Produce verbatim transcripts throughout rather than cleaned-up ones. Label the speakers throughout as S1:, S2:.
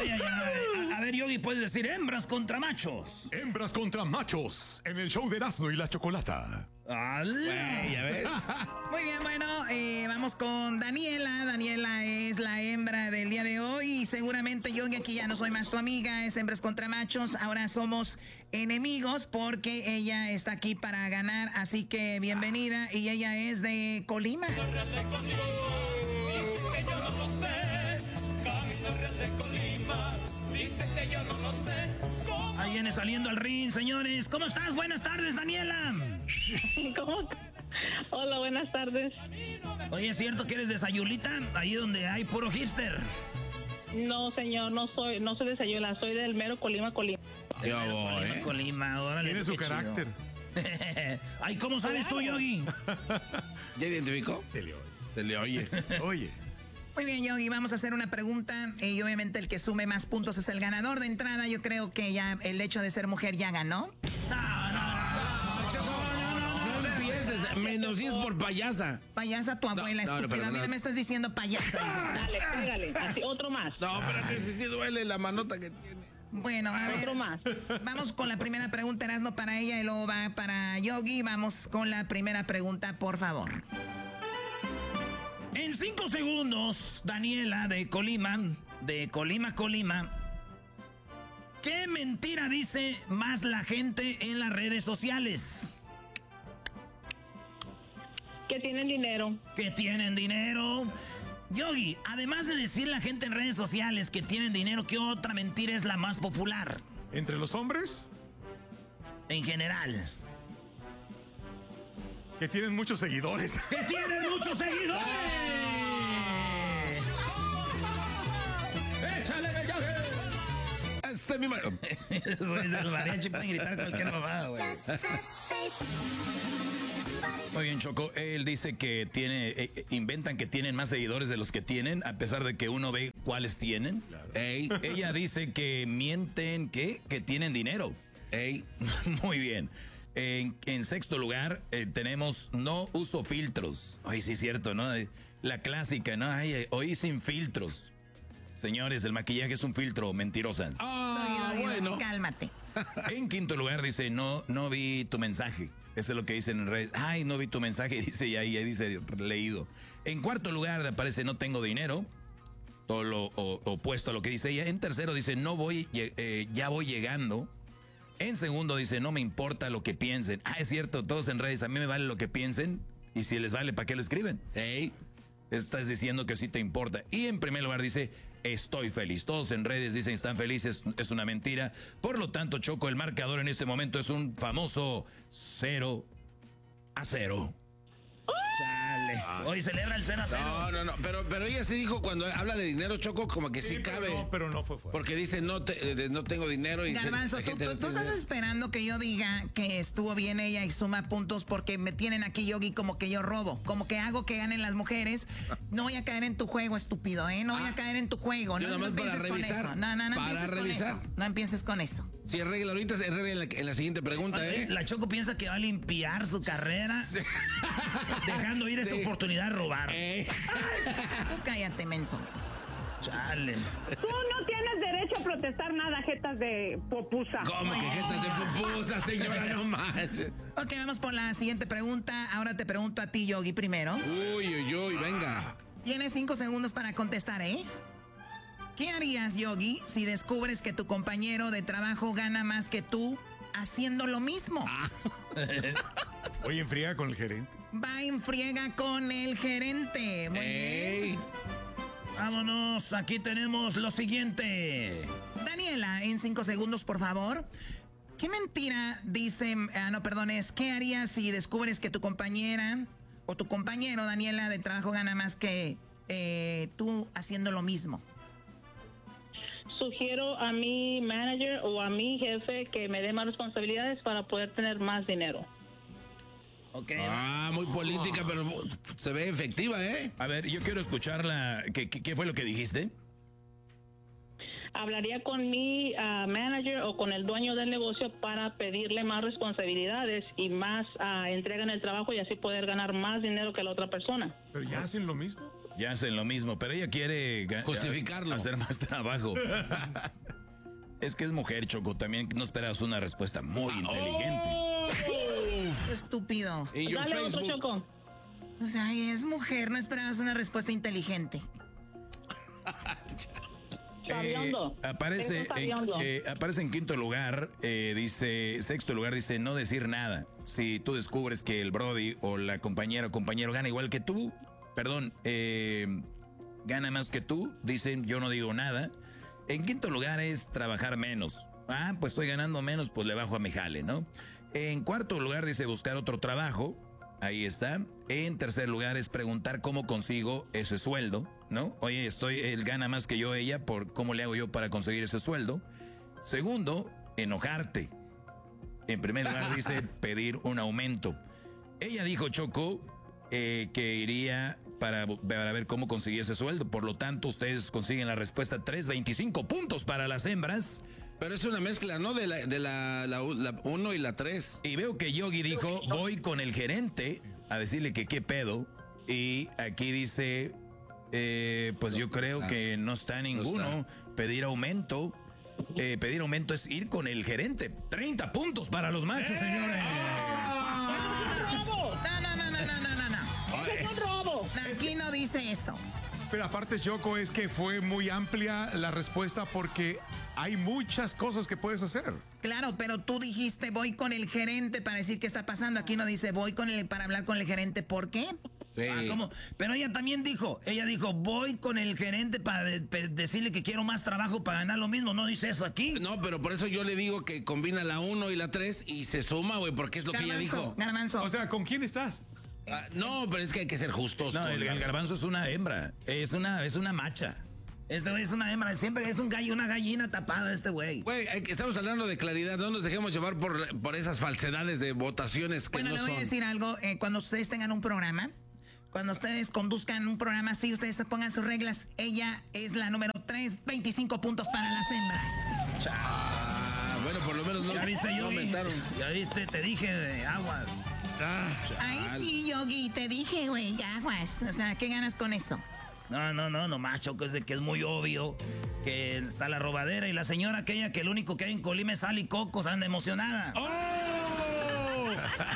S1: Ay, ay, ay. A, a ver, Yogi, puedes decir hembras contra machos.
S2: Hembras contra machos en el show de Erasmo y la Chocolata.
S1: Güey, ya ves.
S3: Muy bien, bueno, eh, vamos con Daniela. Daniela es la hembra del día de hoy y seguramente yo aquí ya no soy más tu amiga, es hembras contra machos. Ahora somos enemigos porque ella está aquí para ganar, así que bienvenida. Y ella es de Colima.
S1: Ahí viene saliendo al ring, señores. ¿Cómo estás? Buenas tardes, Daniela.
S4: ¿Cómo? Hola, buenas tardes.
S1: Oye, ¿es cierto que eres de Sayulita? Ahí donde hay puro hipster.
S4: No, señor, no soy, no soy de Sayula, soy del mero Colima, Colima.
S1: Yo voy, Colima, ¿eh? Colima, órale.
S2: Tiene su carácter.
S1: Ay, ¿cómo sabes tú, Yogi?
S5: ¿Ya identificó?
S2: Se le oye.
S5: Se le oye.
S2: Oye.
S3: Muy bien, Yogi, vamos a hacer una pregunta eh, y obviamente el que sume más puntos es el ganador de entrada. Yo creo que ya el hecho de ser mujer ya ganó.
S1: No, no,
S5: no, no empieces, menos si es por payasa.
S3: Payasa tu abuela,
S5: no, no,
S3: estúpida. A mí no me estás diciendo payasa.
S4: Dale, pégale, así, otro más.
S5: No, espérate, si sí duele la manota que tiene.
S3: Bueno, a ver,
S4: otro más.
S3: Vamos con la primera pregunta, Erasmo, para ella y luego va para Yogi. Vamos con la primera pregunta, por favor.
S1: En cinco segundos, Daniela de Colima, de Colima, Colima, ¿qué mentira dice más la gente en las redes sociales?
S4: Que tienen dinero.
S1: Que tienen dinero. Yogi, además de decir la gente en redes sociales que tienen dinero, ¿qué otra mentira es la más popular?
S2: ¿Entre los hombres?
S1: En general.
S2: Que tienen muchos seguidores.
S1: ¡Que tienen muchos seguidores! ¡Échale, Yogi!
S5: ¡Este es mi mano!
S1: Los mariachi pueden gritar cualquier mamada, güey. Muy bien, Choco. Él dice que tiene, eh, inventan que tienen más seguidores de los que tienen, a pesar de que uno ve cuáles tienen. Claro. Ey. Ella dice que mienten, ¿qué? Que tienen dinero. Ey. Muy bien. En, en sexto lugar, eh, tenemos no uso filtros. Ay, sí es cierto, ¿no? La clásica, ¿no? Ay, hoy sin filtros. Señores, el maquillaje es un filtro, mentirosas.
S3: Ah, no, bueno. Cálmate.
S1: En quinto lugar dice, no, no vi tu mensaje. Eso es lo que dicen en redes. Ay, no vi tu mensaje, dice, y ahí, ahí dice leído. En cuarto lugar aparece, no tengo dinero. Todo lo o, opuesto a lo que dice ella. En tercero dice, no voy, eh, ya voy llegando. En segundo dice, no me importa lo que piensen. Ah, es cierto, todos en redes, a mí me vale lo que piensen. Y si les vale, ¿para qué lo escriben? Hey. Estás diciendo que sí te importa. Y en primer lugar dice, estoy feliz. Todos en redes dicen están felices, es una mentira. Por lo tanto, Choco, el marcador en este momento es un famoso cero a cero. Chale. Hoy celebra el cero a cero.
S5: No, no, no. Pero, pero ella sí dijo cuando habla de dinero, Choco, como que sí, sí cabe.
S2: No, pero no fue fuerte.
S5: Porque dice no, te, no tengo dinero. Y
S3: Garbanzo,
S5: se,
S3: tú, tú, tú estás esperando que yo diga que estuvo bien ella y suma puntos porque me tienen aquí, Yogi, como que yo robo. Como que hago que ganen las mujeres. No voy a caer en tu juego, estúpido, ¿eh? No voy a caer en tu juego.
S5: Yo
S3: no, no empieces con eso. No, no, no
S5: para
S3: empieces
S5: revisar.
S3: con eso. No empieces con eso.
S5: Si es regla ahorita, es regla en la, en la siguiente pregunta, ¿eh?
S1: La Choco piensa que va a limpiar su carrera sí. dejando ir esta sí. oportunidad de robar. Eh.
S3: Tú cállate, menso.
S1: Chale.
S4: Tú no tienes derecho a protestar nada, jetas de popusa.
S5: ¿Cómo que jetas de popusa, señora? No manches.
S3: Ok, vamos por la siguiente pregunta. Ahora te pregunto a ti, Yogi, primero.
S5: Uy, uy, uy, venga.
S3: Tienes cinco segundos para contestar, ¿eh? ¿Qué harías, Yogi, si descubres que tu compañero de trabajo gana más que tú haciendo lo mismo?
S2: Ah. Oye, en friega con el gerente.
S3: Va en friega con el gerente. Muy Ey. bien.
S1: Vámonos, aquí tenemos lo siguiente.
S3: Daniela, en cinco segundos, por favor. ¿Qué mentira dice, ah, no, perdón, es, ¿qué harías si descubres que tu compañera o tu compañero, Daniela, de trabajo gana más que eh, tú haciendo lo mismo?
S4: Sugiero a mi manager o a mi jefe que me dé más responsabilidades para poder tener más dinero.
S1: Okay.
S5: Ah, muy política, pero se ve efectiva, ¿eh?
S1: A ver, yo quiero escucharla. ¿Qué, qué, qué fue lo que dijiste?
S4: Hablaría con mi uh, manager o con el dueño del negocio para pedirle más responsabilidades y más uh, entrega en el trabajo y así poder ganar más dinero que la otra persona.
S2: Pero ya hacen lo mismo.
S1: Ya hacen lo mismo, pero ella quiere
S5: justificarlo,
S1: hacer más trabajo. Es que es mujer, Choco, también no esperas una respuesta muy inteligente.
S3: Oh. Estúpido.
S4: Dale otro, Choco.
S3: O sea, es mujer, no esperabas una respuesta inteligente.
S1: Eh, aparece, en, eh, aparece en quinto lugar, eh, dice, sexto lugar, dice no decir nada. Si tú descubres que el Brody o la compañera o compañero gana igual que tú, perdón, eh, gana más que tú, dicen yo no digo nada. En quinto lugar es trabajar menos. Ah, pues estoy ganando menos, pues le bajo a mi jale, ¿no? En cuarto lugar dice buscar otro trabajo. Ahí está. En tercer lugar es preguntar cómo consigo ese sueldo, ¿no? Oye, estoy, él gana más que yo, ella, por cómo le hago yo para conseguir ese sueldo. Segundo, enojarte. En primer lugar dice pedir un aumento. Ella dijo, Choco, eh, que iría para, para ver cómo conseguir ese sueldo. Por lo tanto, ustedes consiguen la respuesta tres, veinticinco puntos para las hembras.
S5: Pero es una mezcla, ¿no? De la de la, la, la uno y la tres.
S1: Y veo que Yogi dijo, voy con el gerente a decirle que qué pedo. Y aquí dice, eh, pues yo creo que no está ninguno. No está. Pedir aumento. Eh, pedir aumento es ir con el gerente. treinta puntos para los machos, señores.
S3: No, no, no, no, no, no, no.
S4: Es un robo.
S3: Aquí no dice eso.
S2: Pero aparte, Choco, es que fue muy amplia la respuesta porque hay muchas cosas que puedes hacer.
S3: Claro, pero tú dijiste voy con el gerente para decir qué está pasando. Aquí no dice voy con el para hablar con el gerente. ¿Por qué?
S5: Sí.
S3: Ah, ¿cómo? Pero ella también dijo, ella dijo voy con el gerente para de, de, decirle que quiero más trabajo para ganar lo mismo. No dice eso aquí.
S5: No, pero por eso yo le digo que combina la uno y la tres y se suma, güey, porque es lo
S3: Garbanzo,
S5: que ella dijo.
S3: Garbanzo.
S2: O sea, ¿con quién estás?
S5: Ah, no, pero es que hay que ser justos.
S1: No, el, el garbanzo es una hembra. Es una, es una macha. Este güey es una hembra. Siempre es un gallo, una gallina tapada este güey.
S5: Güey, estamos hablando de claridad. No nos dejemos llevar por, por esas falsedades de votaciones que
S3: bueno,
S5: no
S3: le voy
S5: son.
S3: a decir algo. Eh, cuando ustedes tengan un programa, cuando ustedes conduzcan un programa así, ustedes se pongan sus reglas. Ella es la número tres, veinticinco puntos para las hembras.
S5: Ah, bueno, por lo menos no,
S1: ¿Ya viste,
S5: no
S1: Yogi?
S5: aumentaron.
S1: Ya viste, te dije de aguas.
S2: Ah,
S3: Ay, sí, Yogi, te dije, güey, aguas. O sea, ¿qué ganas con eso?
S1: No, no, no, nomás, Choco, es de que es muy obvio que está la robadera y la señora aquella que el único que hay en Colima es sal y cocos, anda emocionada.
S2: ¡Oh!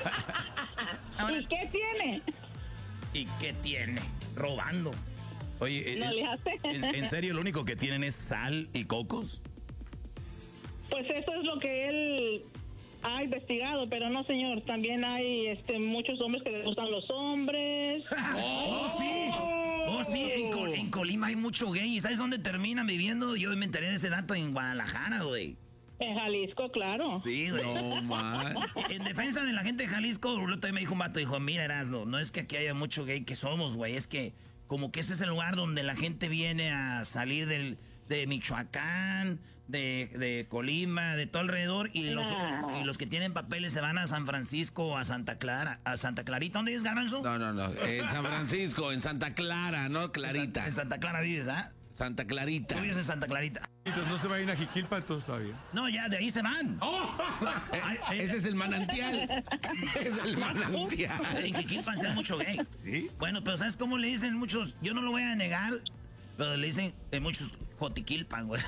S3: Ahora,
S4: ¿Y qué tiene?
S1: ¿Y qué tiene? Robando. Oye,
S4: No
S1: eh,
S4: le hace.
S1: ¿en, ¿en serio lo único que tienen es sal y cocos?
S4: Pues eso es lo que él ha investigado, pero no, señor. También hay este, muchos hombres que les gustan los hombres.
S1: ¡Oh, sí! ¡Oh, sí! En, Col- en Colima hay mucho gay. ¿Y sabes dónde terminan viviendo? Yo me enteré de ese dato en Guadalajara, güey.
S4: En Jalisco, claro.
S1: Sí, güey.
S5: No, man.
S1: En defensa de la gente de Jalisco, el otro día me dijo un vato, dijo, mira, Erasno, no es que aquí haya mucho gay que somos, güey, es que como que ese es el lugar donde la gente viene a salir del, de Michoacán, de, de Colima, de todo alrededor, y los,
S4: Ah.
S1: y los que tienen papeles se van a San Francisco, a Santa Clara, a Santa Clarita. ¿Dónde es, Garbanzo?
S5: No, no, no. En San Francisco, en Santa Clara, no Clarita.
S1: En Santa Clara vives, ¿ah?
S5: Santa Clarita.
S1: Tú vives en Santa Clarita.
S2: Entonces no se va a ir a Jiquilpa, entonces está bien.
S1: No, ya, de ahí se van. Ay, ay,
S5: Ese es el manantial. Es el manantial.
S1: En Jiquilpan se da mucho gay.
S2: ¿Sí?
S1: Bueno, pero ¿sabes cómo le dicen muchos? Yo no lo voy a negar, pero le dicen eh, muchos Jotiquilpan, güey.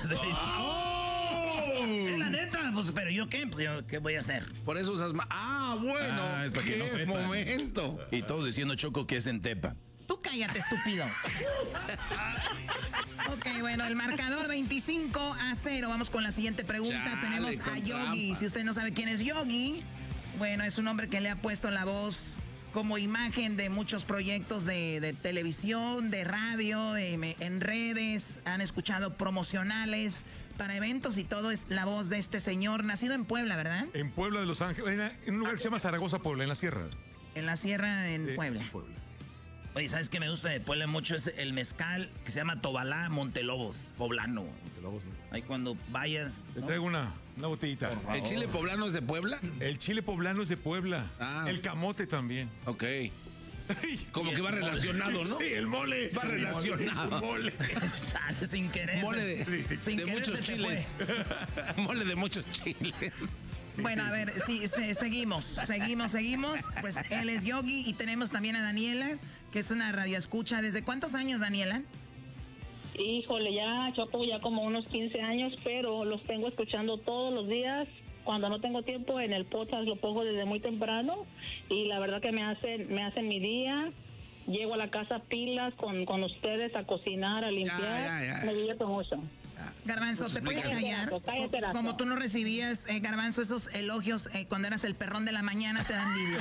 S1: Es la neta, pues, pero ¿yo qué? Pues, ¿yo qué voy a hacer?
S5: Por eso usas ma- Ah, bueno.
S1: Ah, es para que
S5: qué
S1: no sepan.
S5: momento.
S1: Y todos diciendo, Choco, que es en Tepa.
S3: tú cállate, estúpido. Ok, bueno, el marcador veinticinco a cero. Vamos con la siguiente pregunta.
S5: Chale,
S3: Tenemos
S5: con
S3: a Yogi.
S5: trampa.
S3: Si usted no sabe quién es Yogi, bueno, es un hombre que le ha puesto la voz como imagen de muchos proyectos de, de televisión, de radio, de- en redes. Han escuchado promocionales para eventos y todo es la voz de este señor, nacido en Puebla, ¿verdad?
S2: En Puebla de Los Ángeles, en, en un lugar que se llama Zaragoza, Puebla, en la sierra.
S3: En la sierra, en
S2: Eh,
S3: Puebla.
S2: Puebla.
S1: Oye, ¿sabes qué me gusta de Puebla mucho? Es el mezcal que se llama Tobalá Montelobos, poblano. Ahí cuando vayas...
S2: Te
S1: ¿no?
S2: traigo una, una botellita.
S5: ¿El chile poblano es de Puebla?
S2: El chile poblano es de Puebla.
S5: Ah.
S2: El camote también.
S5: Ok. Como que va relacionado, ¿no?
S2: Sí, el mole.
S5: Va relacionado.
S2: Mole.
S1: Chale, sin querer.
S5: Mole de,
S1: sin
S5: de
S1: querer
S5: muchos
S1: se te
S5: chiles. Mole de muchos chiles.
S3: Bueno, a ver, sí, se- seguimos, seguimos, seguimos. Pues él es Yogi y tenemos también a Daniela, que es una radioescucha. ¿Desde cuántos años, Daniela?
S4: Híjole, ya, Choco, ya como unos quince años, pero los tengo escuchando todos los días. Cuando no tengo tiempo, en el podcast lo pongo desde muy temprano y la verdad que me hacen, me hacen mi día. Llego a la casa pilas con, con ustedes a cocinar, a limpiar. Ya, ya, ya. Me divierto mucho.
S3: Garbanzo, ¿te puedes callar?
S4: Cállate, cállate,
S3: Como tú no recibías, eh, Garbanzo, esos elogios eh, cuando eras el perrón de la mañana, te dan envidia.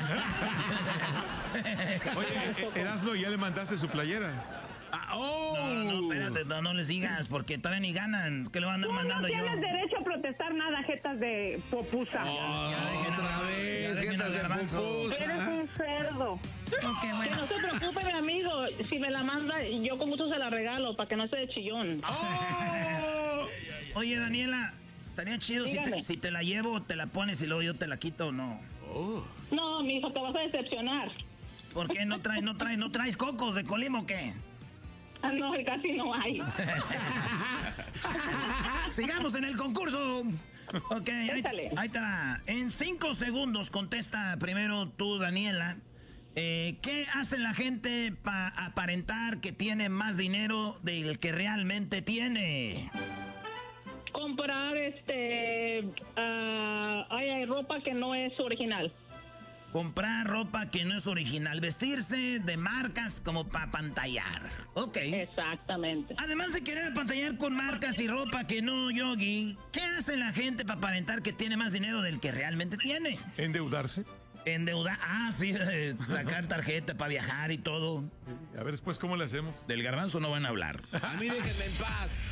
S2: Oye, Erasmo, ¿ya le mandaste su playera?
S5: Ah, oh.
S6: No, no, espérate, no, no les digas, porque todavía ni ganan. ¿Qué le van a andar
S7: Tú
S6: mandando
S7: no
S6: yo?
S7: tienes derecho a protestar nada, jetas de popusa.
S5: Oh,
S6: Ya,
S5: otra
S6: ya,
S5: vez,
S6: ya,
S5: jetas de
S6: Garbanzo.
S5: pupusa.
S7: Eres un cerdo.
S3: Ok,
S4: Que
S3: bueno.
S4: no se preocupe, mi amigo. Si me la manda, yo con gusto se la regalo para que no esté de chillón.
S5: Oh.
S6: Oye, Daniela, estaría chido si te,
S4: Dígame.
S6: si te la llevo, te la pones y luego yo te la quito o no.
S4: No, mi hijo, te vas a decepcionar.
S6: ¿Por qué no traes, no traes, no traes cocos de Colima o qué?
S4: Ah, no, casi no hay.
S6: Sigamos en el concurso. Ok, ahí,
S4: Échale.
S6: ahí está. En cinco segundos contesta primero tú, Daniela. Eh, ¿Qué hace la gente para aparentar que tiene más dinero del que realmente tiene?
S4: Comprar, este... ah, hay, hay ropa que no es original.
S6: Comprar ropa que no es original. Vestirse de marcas como para pantallar. Ok.
S4: Exactamente.
S6: Además de querer apantallar con marcas y ropa que no, Yogi, ¿qué hace la gente para aparentar que tiene más dinero del que realmente tiene?
S2: ¿Endeudarse?
S6: Endeudar, ah, sí, eh, sacar tarjeta para viajar y todo.
S2: A ver después cómo le hacemos.
S1: Del Garbanzo no van a hablar.
S5: A mí déjenme en paz.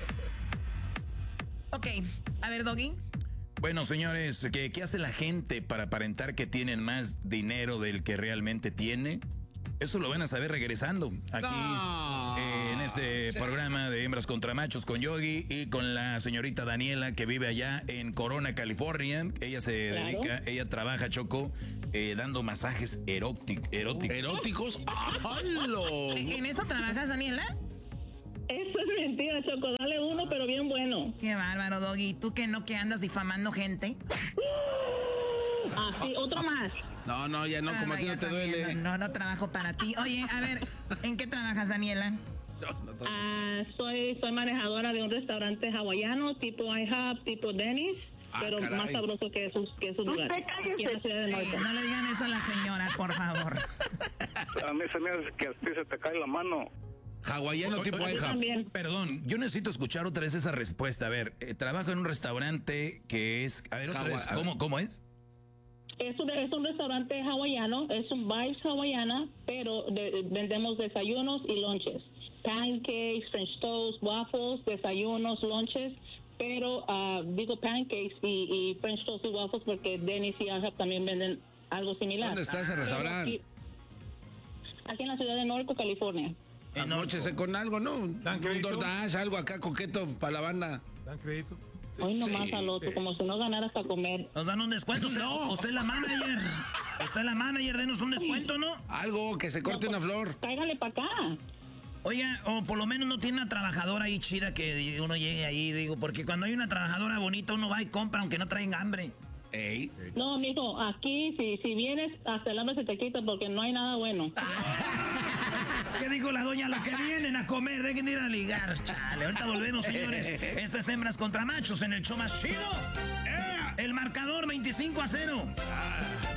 S3: Ok, a ver, Doggy.
S1: Bueno, señores, ¿qué, ¿qué hace la gente para aparentar que tienen más dinero del que realmente tiene? Eso lo van a saber regresando aquí
S5: No.
S1: eh, en este programa de Hembras contra Machos con Yogi y con la señorita Daniela que vive allá en Corona, California. Ella se
S4: Claro.
S1: dedica, ella trabaja, Choco, eh, dando masajes eróticos.
S5: ¿Eróticos? ¡Halo!
S3: ¿En eso trabajas, Daniela?
S4: Eso es mentira, Choco. Dale uno, pero bien bueno.
S3: Qué bárbaro, Doggy. ¿Tú que no que andas difamando gente?
S4: Ah, sí, otro más.
S5: No, no, ya no,
S3: Ah,
S5: como a ti
S3: ya
S5: no te
S3: también,
S5: duele.
S3: No, no, no trabajo para ti. Oye, a ver, ¿en qué trabajas, Daniela?
S5: No, no te-
S4: Ah, soy, soy manejadora de un restaurante hawaiano, tipo IHOP, tipo Denny's,
S5: Ah,
S4: pero
S5: caray.
S4: más sabroso que esos, que esos lugares.
S7: cállese.
S4: Aquí en la ciudad de
S3: Eh,
S4: Norte.
S3: no le digan eso a la señora, por favor.
S8: A mí se me hace que a ti se te cae la mano.
S5: Hawaiano tipo
S4: Yo
S5: IHOP.
S4: también.
S1: Perdón, yo necesito escuchar otra vez esa respuesta. A ver, eh, trabajo en un restaurante que es... A ver, otra
S5: Hawa-
S1: vez,
S5: a ver.
S1: ¿cómo, cómo es?
S4: Es un, es un restaurante hawaiano, es un Vibes hawaiana, pero de- vendemos desayunos y lunches. Pancakes, French toast, waffles, desayunos, lunches, pero ah, digo pancakes y, y French toast y waffles porque Denny's y IHOP también venden algo similar.
S5: ¿Dónde está ese
S4: Pero
S5: restaurante?
S4: Aquí, aquí en la ciudad de Norco, California.
S5: Anóchese con algo, ¿no?
S2: ¿Dan
S5: Un
S2: crédito?
S5: DoorDash, algo acá coqueto para la banda.
S2: ¿Dan crédito?
S4: Hoy nomás
S5: Sí.
S4: al otro, como si no ganara hasta comer.
S6: Nos dan un descuento. Usted, usted es la manager. Usted es la manager, denos un descuento, ¿no?
S5: Algo, que se corte una flor.
S4: Cáigale para acá.
S6: Oiga, o por lo menos no tiene una trabajadora ahí chida que uno llegue ahí, digo, porque cuando hay una trabajadora bonita uno va y compra aunque no traigan hambre.
S5: Ey.
S4: No, amigo, aquí si, si vienes hasta el hambre se te quita porque no hay nada bueno.
S6: ¿Qué dijo la doña? Lo que vienen a comer, dejen de ir a ligar. Chale, ahorita volvemos, señores. Estas hembras contra machos en el show más chido. El marcador veinticinco a cero.